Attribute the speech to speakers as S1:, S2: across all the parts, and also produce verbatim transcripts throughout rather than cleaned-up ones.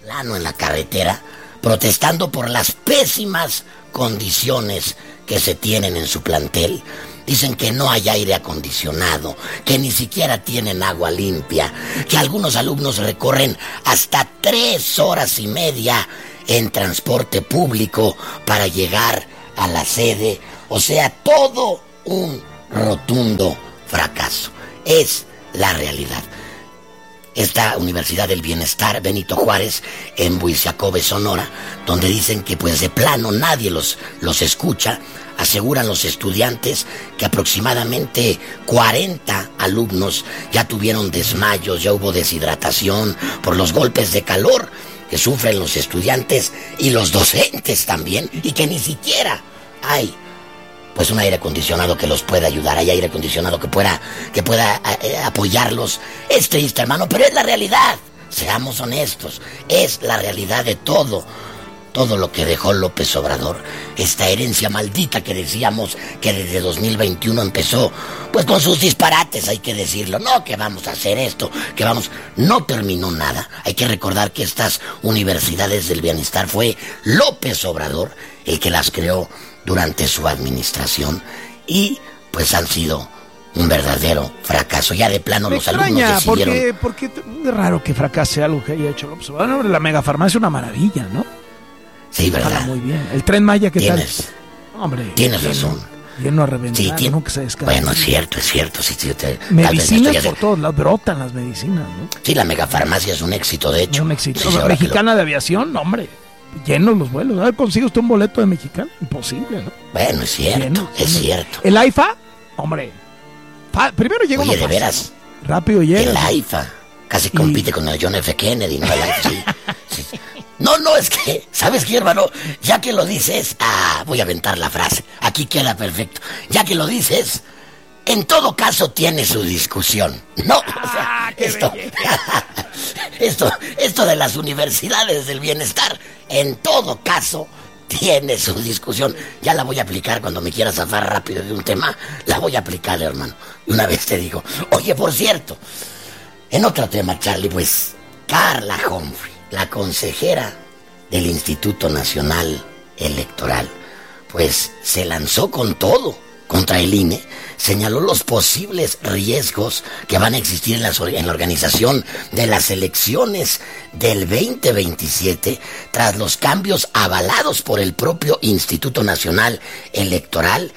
S1: plano en la carretera, protestando por las pésimas condiciones que se tienen en su plantel. Dicen que no hay aire acondicionado, que ni siquiera tienen agua limpia, que algunos alumnos recorren hasta tres horas y media en transporte público para llegar a la sede. O sea, todo un rotundo fracaso. Es la realidad. Esta Universidad del Bienestar Benito Juárez en Buizacobe, Sonora, donde dicen que pues de plano nadie los, los escucha. Aseguran los estudiantes que aproximadamente cuarenta alumnos ya tuvieron desmayos, ya hubo deshidratación por los golpes de calor que sufren los estudiantes y los docentes también, y que ni siquiera hay pues un aire acondicionado que los pueda ayudar, hay aire acondicionado que pueda, que pueda eh, apoyarlos. Es triste, hermano, pero es la realidad. Seamos honestos, es la realidad de todo. Todo lo que dejó López Obrador, esta herencia maldita que decíamos que desde dos mil veintiuno empezó, pues con sus disparates, hay que decirlo, no que vamos a hacer esto, que vamos, no terminó nada. Hay que recordar que estas universidades del bienestar fue López Obrador el que las creó durante su administración y pues han sido un verdadero fracaso. Ya de plano
S2: Me
S1: los
S2: extraña,
S1: alumnos decidieron...
S2: porque, porque es raro que fracase algo que haya hecho López Obrador. La megafarmacia es una maravilla, ¿no?
S1: Sí, verdad.
S2: Muy bien. El Tren Maya, ¿qué
S1: tienes,
S2: tal? Hombre,
S1: tienes
S2: lleno,
S1: razón.
S2: Lleno a reventar,
S1: sí, tiene,
S2: ¿no? Que se descarga.
S1: Bueno, es cierto, es cierto. Sí, sí, te,
S2: medicinas por todos lados, brotan las medicinas, ¿no?
S1: Sí, la megafarmacia es un éxito, de hecho.
S2: Un éxito.
S1: Sí,
S2: Mexicana
S1: lo...
S2: de aviación, hombre, llenos los vuelos. A ver, ¿consigue usted un boleto de Mexicana? Imposible, ¿no?
S1: Bueno, es cierto, lleno, es lleno. cierto.
S2: El AIFA, hombre, fa, primero llega
S1: Oye,
S2: uno
S1: de
S2: fácil,
S1: veras.
S2: ¿no? Rápido llega.
S1: El AIFA casi y... compite con el John F. Kennedy, ¿no? El AIFA, sí. sí. No, no, es que, ¿sabes qué, hermano? Ya que lo dices, ah, voy a aventar la frase, aquí queda perfecto. Ya que lo dices, en todo caso tiene su discusión, ¿no? O sea,
S2: ah, qué
S1: esto, esto, esto de las universidades del bienestar, en todo caso tiene su discusión. Ya la voy a aplicar cuando me quiera zafar rápido de un tema, la voy a aplicar, hermano. Y una vez te digo, oye, por cierto, en otro tema, Charlie, pues, Carla Humphrey, la consejera del Instituto Nacional Electoral, pues se lanzó con todo contra el I N E, señaló los posibles riesgos que van a existir en la, en la organización de las elecciones del veinte veintisiete tras los cambios avalados por el propio Instituto Nacional Electoral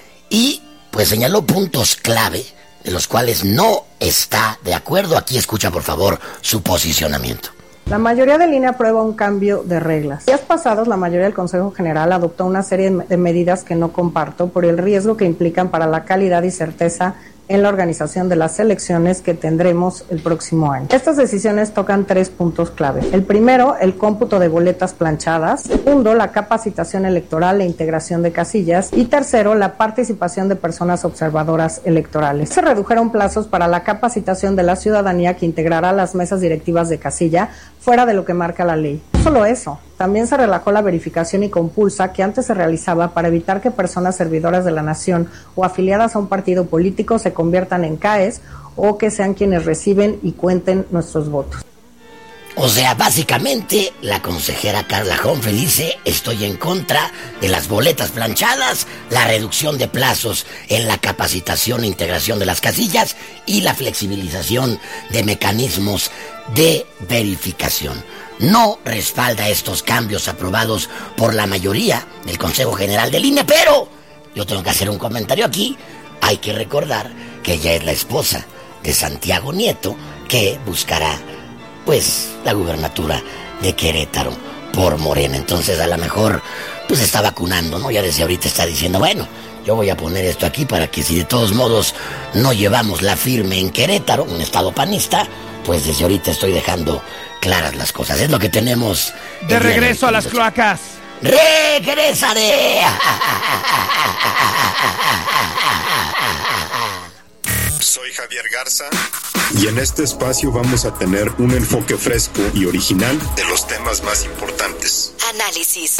S1: y pues señaló puntos clave de los cuales no está de acuerdo. Aquí escucha por favor su posicionamiento.
S3: La mayoría del I N E aprueba un cambio de reglas. Días pasados, la mayoría del Consejo General adoptó una serie de medidas que no comparto por el riesgo que implican para la calidad y certeza en la organización de las elecciones que tendremos el próximo año. Estas decisiones tocan tres puntos clave. El primero, el cómputo de boletas planchadas. Segundo, la capacitación electoral e integración de casillas. Y tercero, la participación de personas observadoras electorales. Se redujeron plazos para la capacitación de la ciudadanía que integrará las mesas directivas de casilla fuera de lo que marca la ley. No solo eso, también se relajó la verificación y compulsa que antes se realizaba para evitar que personas servidoras de la nación o afiliadas a un partido político se conviertan en C A Es o que sean quienes reciben y cuenten nuestros votos.
S1: O sea, básicamente la consejera Carla Humphrey dice: estoy en contra de las boletas planchadas, la reducción de plazos en la capacitación e integración de las casillas y la flexibilización de mecanismos de verificación. No respalda estos cambios aprobados por la mayoría del Consejo General del I N E, pero yo tengo que hacer un comentario aquí. Hay que recordar que ella es la esposa de Santiago Nieto, que buscará pues la gubernatura de Querétaro por Morena. Entonces a lo mejor pues está vacunando, ¿no? Ya desde ahorita está diciendo, bueno, yo voy a poner esto aquí para que si de todos modos no llevamos la firme en Querétaro, un estado panista, pues desde ahorita estoy dejando claras las cosas. Es lo que tenemos.
S2: De regreso a las cloacas.
S1: ¡Regresaré!
S4: Soy Javier Garza y en este espacio vamos a tener un enfoque fresco y original de los temas más importantes.
S5: Análisis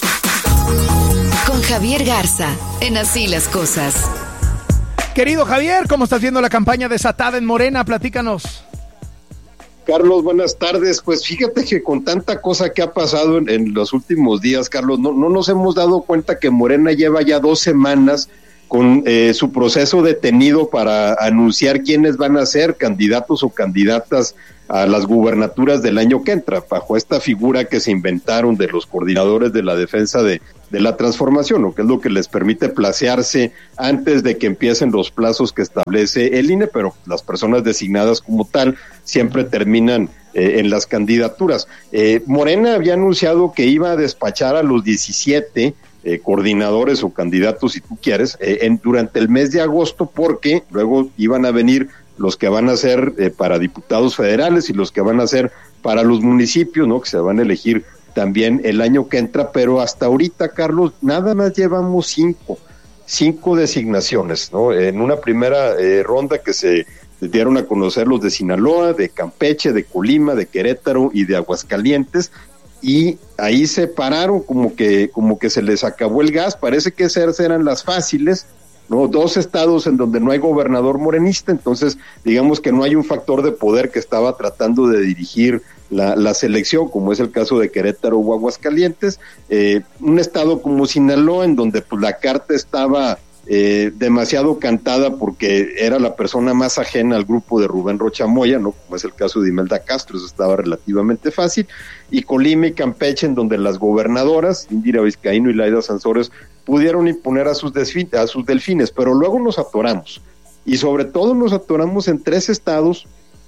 S5: con Javier Garza en Así las Cosas.
S2: Querido Javier, ¿cómo estás viendo la campaña desatada en Morena? Platícanos.
S4: Carlos, buenas tardes. Pues fíjate que con tanta cosa que ha pasado en, en los últimos días, Carlos, no, no nos hemos dado cuenta que Morena lleva ya dos semanas con eh, su proceso detenido para anunciar quiénes van a ser candidatos o candidatas a las gubernaturas del año que entra, bajo esta figura que se inventaron de los coordinadores de la defensa de, de la transformación, o que es lo que les permite placearse antes de que empiecen los plazos que establece el I N E, pero las personas designadas como tal siempre terminan eh, en las candidaturas. Eh, Morena había anunciado que iba a despachar a los diecisiete Eh, coordinadores o candidatos, si tú quieres, eh, en, durante el mes de agosto, porque luego iban a venir los que van a ser eh, para diputados federales y los que van a ser para los municipios, ¿no? Que se van a elegir también el año que entra, pero hasta ahorita, Carlos, nada más llevamos cinco, cinco designaciones, ¿no? En una primera eh, ronda que se dieron a conocer los de Sinaloa, de Campeche, de Colima, de Querétaro y de Aguascalientes, y ahí se pararon, como que como que se les acabó el gas. Parece que esas eran las fáciles, ¿no? Dos estados en donde no hay gobernador morenista, entonces digamos que no hay un factor de poder que estaba tratando de dirigir la, la selección, como es el caso de Querétaro o Aguascalientes. Eh, un estado como Sinaloa, en donde pues la carta estaba eh, demasiado cantada porque era la persona más ajena al grupo de Rubén Rocha Moya, ¿no? Como es el caso de Imelda Castro, eso estaba relativamente fácil. Y Colima y Campeche, en donde las gobernadoras, Indira Vizcaíno y Laida Sansores, pudieron imponer a sus, desfi- a sus delfines, pero luego nos atoramos. Y sobre todo nos atoramos en tres estados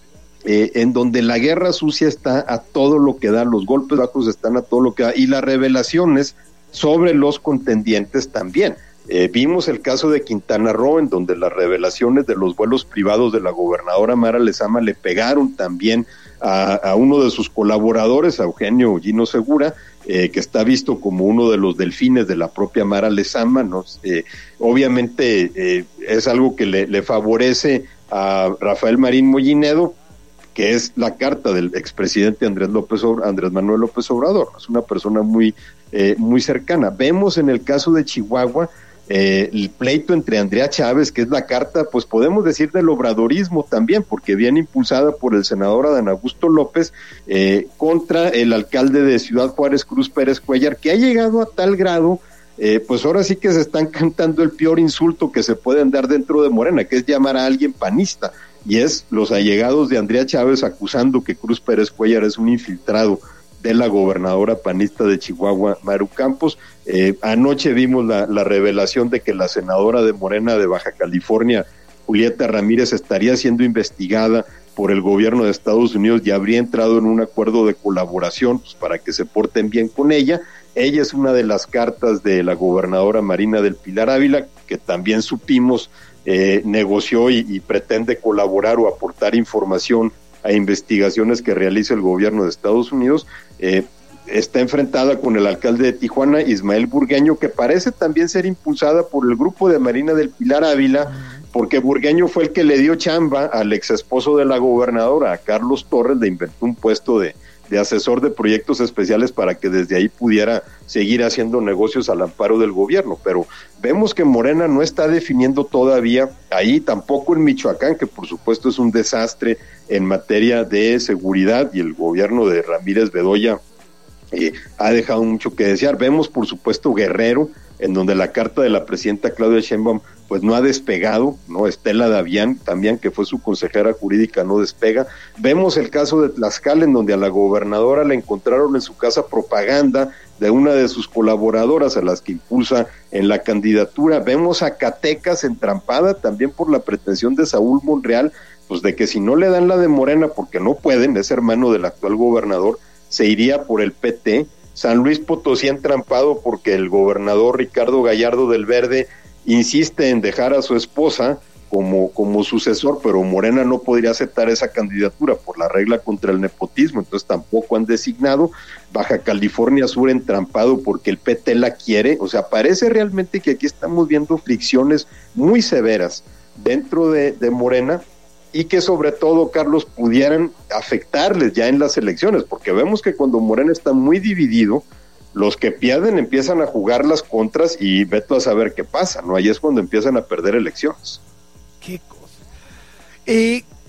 S4: eh, en donde la guerra sucia está a todo lo que da, los golpes bajos están a todo lo que da, y las revelaciones sobre los contendientes también. Eh, vimos el caso de Quintana Roo, en donde las revelaciones de los vuelos privados de la gobernadora Mara Lezama le pegaron también a, a uno de sus colaboradores, a Eugenio Gino Segura, eh, que está visto como uno de los delfines de la propia Mara Lezama, ¿no? Eh, obviamente eh, es algo que le, le favorece a Rafael Marín Mollinedo, que es la carta del expresidente Andrés López Obrador, Andrés Manuel López Obrador. Es una persona muy, eh, muy cercana. Vemos en el caso de Chihuahua Eh, el pleito entre Andrea Chávez, que es la carta, pues podemos decir del obradorismo también, porque viene impulsada por el senador Adán Augusto López eh, contra el alcalde de Ciudad Juárez, Cruz Pérez Cuellar, que ha llegado a tal grado, eh, pues ahora sí que se están cantando el peor insulto que se pueden dar dentro de Morena, que es llamar a alguien panista, y es los allegados de Andrea Chávez acusando que Cruz Pérez Cuellar es un infiltrado de la gobernadora panista de Chihuahua, Maru Campos. Eh, anoche vimos la, la revelación de que la senadora de Morena de Baja California, Julieta Ramírez, estaría siendo investigada por el gobierno de Estados Unidos y habría entrado en un acuerdo de colaboración, pues, para que se porten bien con ella. Ella es una de las cartas de la gobernadora Marina del Pilar Ávila, que también supimos eh, negoció y, y pretende colaborar o aportar información a investigaciones que realiza el gobierno de Estados Unidos. Eh, está enfrentada con el alcalde de Tijuana, Ismael Burgueño, que parece también ser impulsada por el grupo de Marina del Pilar Ávila, porque Burgueño fue el que le dio chamba al ex esposo de la gobernadora, a Carlos Torres, le inventó un puesto de, de asesor de proyectos especiales para que desde ahí pudiera seguir haciendo negocios al amparo del gobierno. Pero vemos que Morena no está definiendo todavía ahí, tampoco en Michoacán, que por supuesto es un desastre en materia de seguridad, y el gobierno de Ramírez Bedoya eh, ha dejado mucho que desear. Vemos por supuesto Guerrero, en donde la carta de la presidenta Claudia Sheinbaum pues no ha despegado, ¿no? Estela Davián también, que fue su consejera jurídica, no despega. Vemos el caso de Tlaxcala, en donde a la gobernadora le encontraron en su casa propaganda de una de sus colaboradoras a las que impulsa en la candidatura. Vemos a Zacatecas entrampada también por la pretensión de Saúl Monreal, pues de que si no le dan la de Morena, porque no pueden, es hermano del actual gobernador, se iría por el P T. San Luis Potosí entrampado porque el gobernador Ricardo Gallardo del Verde insiste en dejar a su esposa como, como sucesor, pero Morena no podría aceptar esa candidatura por la regla contra el nepotismo, entonces tampoco han designado. Baja California Sur entrampado porque el P T la quiere. O sea, parece realmente que aquí estamos viendo fricciones muy severas dentro de, de Morena, y que sobre todo, Carlos, pudieran afectarles ya en las elecciones, porque vemos que cuando Morena está muy dividido, los que pierden empiezan a jugar las contras y veto a saber qué pasa, ¿no? Ahí es cuando empiezan a perder elecciones.
S2: Qué cosa. Eh,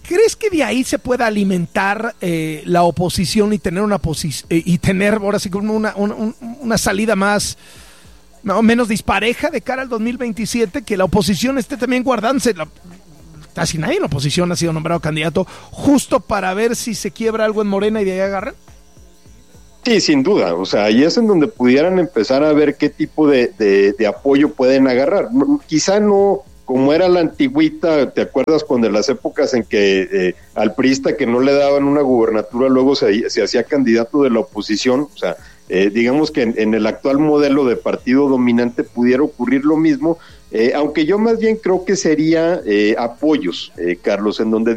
S2: ¿Crees que de ahí se pueda alimentar eh, la oposición y tener una posi- eh, y tener ahora sí como una, una, una salida más no, menos dispareja de cara al dos mil veintisiete, que la oposición esté también guardándose? La, casi nadie en la oposición ha sido nombrado candidato, justo para ver si se quiebra algo en Morena y de ahí agarran.
S4: Sí, sin duda, o sea, ahí es en donde pudieran empezar a ver qué tipo de, de, de apoyo pueden agarrar. No, quizá no como era la antigüita, ¿te acuerdas cuando en las épocas en que eh, al priista que no le daban una gubernatura luego se, se hacía candidato de la oposición? O sea, eh, digamos que en, en el actual modelo de partido dominante pudiera ocurrir lo mismo, eh, aunque yo más bien creo que sería eh, apoyos, eh, Carlos, en donde